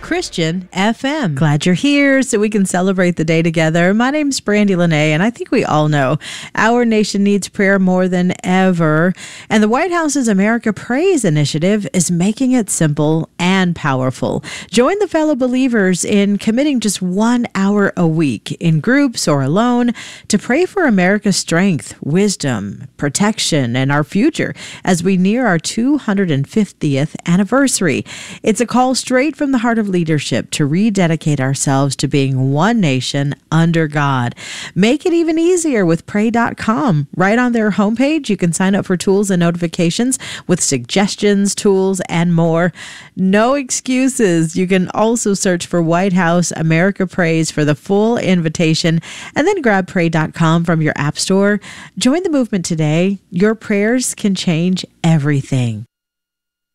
Christian FM. Glad you're here so we can celebrate the day together. My name's Brandy Lene, and I think we all know our nation needs prayer more than ever. And the White House's America Prays initiative is making it simple and powerful. Join the fellow believers in committing just 1 hour a week in groups or alone to pray for America's strength, wisdom, protection, and our future as we near our 250th anniversary. It's a call straight from the heart of leadership to rededicate ourselves to being one nation under God. Make it even easier with pray.com. Right on their homepage, you can sign up for tools and notifications with suggestions, tools, and more. No excuses. You can also search for White House America Prays for the full invitation and then grab pray.com from your app store. Join the movement today. Your prayers can change everything.